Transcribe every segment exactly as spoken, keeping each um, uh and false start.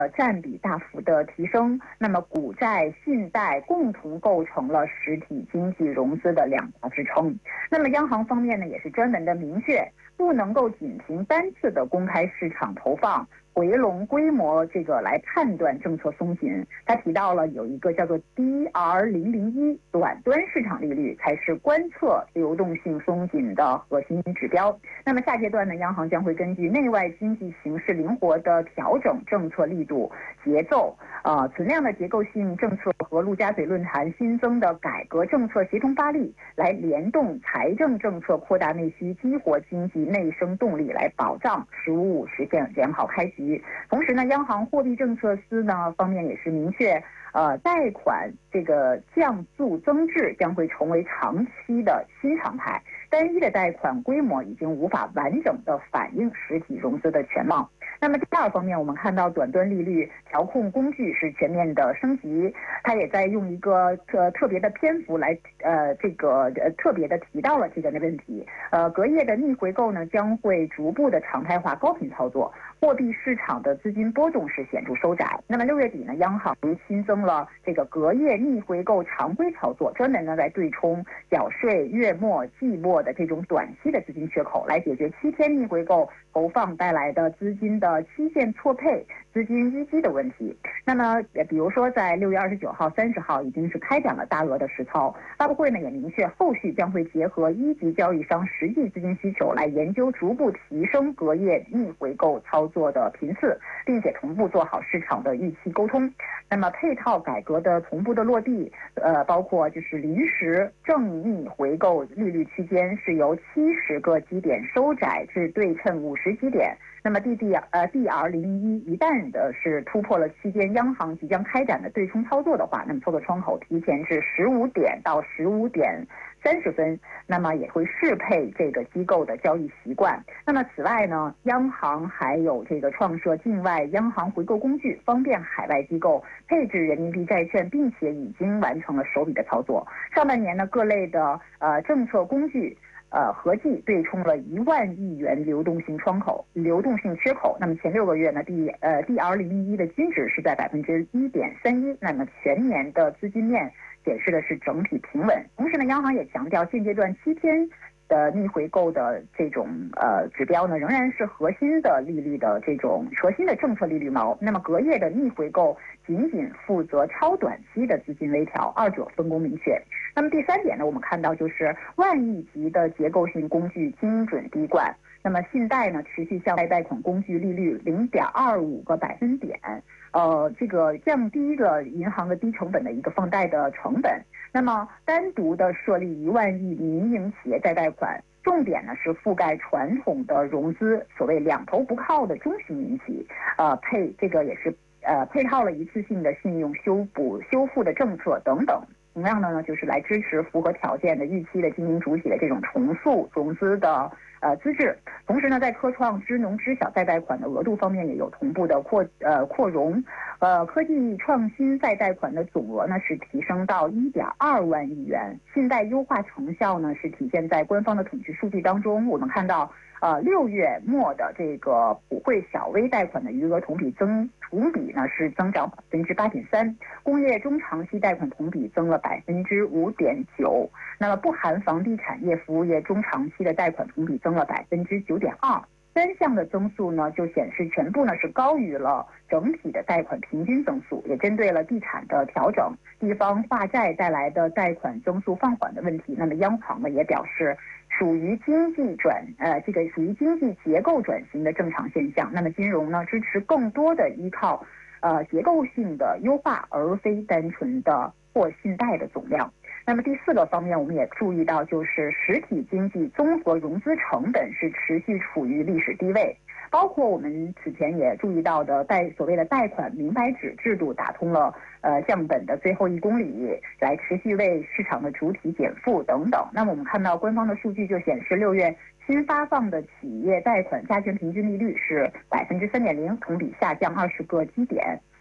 占比大幅的提升，那么股债、信贷共同构成了实体经济融资的两大支撑。那么央行方面呢，也是专门的明确，不能够仅凭单次的公开市场投放回笼规模这个来判断政策松紧。他提到了有一个叫做 D R 零零一 短端市场利率才是观测流动性松紧的核心指标。那么下阶段呢，央行将会根据内外经济形势灵活的调整政策力度节奏，呃，存量的结构性政策和陆家嘴论坛新增的改革政策协同发力，来联动财政政策扩大内需，激活经济内生动力，来保障“十五五”实现良好开局。同时呢，央行货币政策司呢方面也是明确，呃，贷款这个降速增质将会成为长期的新常态。单一的贷款规模已经无法完整的反映实体融资的全貌。那么第二方面，我们看到短端利率调控工具是全面的升级，它也在用一个特特别的篇幅来呃这个呃特别的提到了这个的问题。呃，隔夜的逆回购呢将会逐步的常态化高频操作，货币市场的资金波动是显著收窄。那么六月底呢，央行新增了这个隔夜逆回购常规操作，专门呢来对冲缴税月末、季末的这种短期的资金缺口，来解决七天逆回购投放带来的资金的期限错配、资金淤积的问题。那么，比如说在六月二十九号、三十号已经是开展了大额的实操，发布会呢也明确，后续将会结合一级交易商实际资金需求，来研究逐步提升隔夜逆回购操作的频次，并且同步做好市场的预期沟通。那么配套改革的同步的落地，呃，包括就是临时正逆回购利率区间是由七十个基点收窄至对称五十基点。那么 D D 呃 D R 零零一一旦的是突破了期间央行即将开展的对冲操作的话，那么操作窗口提前至十五点到十五点三十分，那么也会适配这个机构的交易习惯。那么此外呢，央行还有这个创设境外央行回购工具，方便海外机构配置人民币债券，并且已经完成了首笔的操作。上半年呢，各类的呃政策工具。呃，合计对冲了一万亿元流动性窗口、流动性缺口。那么前六个月呢，D 呃 D R 零零一的均值是在百分之一点三一。那么全年的资金面显示的是整体平稳。同时呢，央行也强调，现阶段七天的逆回购的这种呃指标呢，仍然是核心的利率的这种核心的政策利率锚。那么隔夜的逆回购仅仅负责超短期的资金微调，二者分工明确。那么第三点呢，我们看到就是万亿级的结构性工具精准滴灌。那么信贷呢，持续向外贷款工具利率零点二五个百分点，呃，这个降低了银行的低成本的一个放贷的成本。那么单独的设立一万亿民营企业再贷款，重点呢是覆盖传统的融资，所谓两头不靠的中型民企，呃，配这个也是呃配套了一次性的信用修补修复的政策等等。同样的呢，就是来支持符合条件的预期的经营主体的这种重塑融资的呃资质。同时呢，在科创支农支小再贷款的额度方面也有同步的扩呃扩容。呃，科技创新再贷款的总额呢是提升到一点二万亿元。信贷优化成效呢是体现在官方的统计数据当中。我们看到，呃，六月末的这个普惠小微贷款的余额同比增同比呢是增长百分之八点三，工业中长期贷款同比增了百分之五点九。那么不含房地产业服务业中长期的贷款同比增了百分之九点二。三项的增速呢，就显示全部呢是高于了整体的贷款平均增速，也针对了地产的调整、地方化债带来的贷款增速放缓的问题。那么央行呢也表示，属于经济转呃这个属于经济结构转型的正常现象。那么金融呢支持更多的依靠呃结构性的优化，而非单纯的或信贷的总量。那么第四个方面，我们也注意到，就是实体经济综合融资成本是持续处于历史低位，包括我们此前也注意到的贷所谓的贷款明白纸制度打通了呃降本的最后一公里，来持续为市场的主体减负等等。那么我们看到官方的数据就显示，六月新发放的企业贷款加权平均利率是百分之三点零，同比下降二十个基点。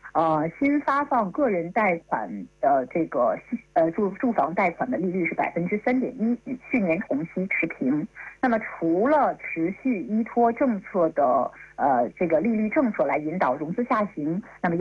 呃，新发放个人贷款的这个呃住住房贷款的利率是百分之三点一，与去年同期持平。那么除了持续依托政策的呃这个利率政策来引导融资下行，那么